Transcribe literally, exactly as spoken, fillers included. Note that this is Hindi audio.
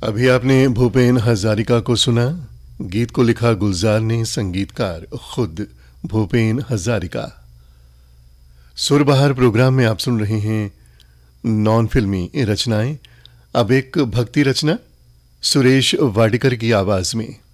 अभी आपने भूपेन हजारिका को सुना। गीत को लिखा गुलजार ने, संगीतकार खुद भूपेन हजारिका। सुरबहार प्रोग्राम में आप सुन रहे हैं नॉन फिल्मी रचनाएं। अब एक भक्ति रचना सुरेश वाडिकर की आवाज में।